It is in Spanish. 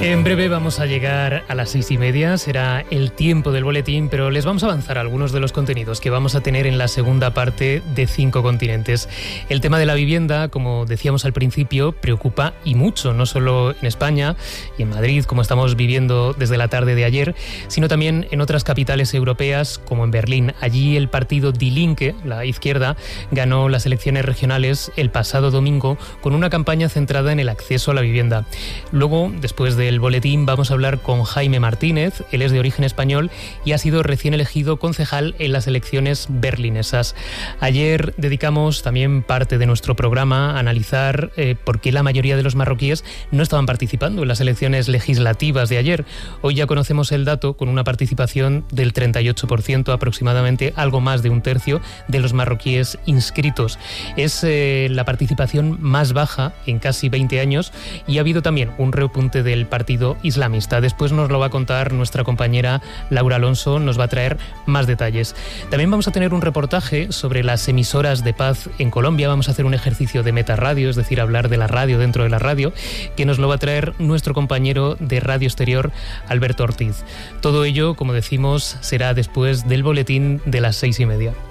En breve vamos a llegar a las 6:30, será el tiempo del boletín, pero les vamos a avanzar algunos de los contenidos que vamos a tener en la segunda parte de 5 continentes. El tema de la vivienda, como decíamos al principio, preocupa y mucho, no solo en España y en Madrid, como estamos viviendo desde la tarde de ayer, sino también en otras capitales europeas, como en Berlín. Allí el partido Die Linke, la izquierda, ganó las elecciones regionales el pasado domingo con una campaña centrada en el acceso a la vivienda. Luego, después del boletín, vamos a hablar con Jaime Martínez. Él es de origen español y ha sido recién elegido concejal en las elecciones berlinesas. Ayer dedicamos también parte de nuestro programa a analizar por qué la mayoría de los marroquíes no estaban participando en las elecciones legislativas de ayer. Hoy ya conocemos el dato con una participación del 38%, aproximadamente algo más de un tercio de los marroquíes inscritos. Es la participación más baja en casi 20 años y ha habido también un repunte del partido islamista. Después nos lo va a contar nuestra compañera Laura Alonso, nos va a traer más detalles. También vamos a tener un reportaje sobre las emisoras de paz en Colombia. Vamos a hacer un ejercicio de metarradio, es decir, hablar de la radio dentro de la radio, que nos lo va a traer nuestro compañero de Radio Exterior, Alberto Ortiz. Todo ello, como decimos, será después del boletín de las 6:30.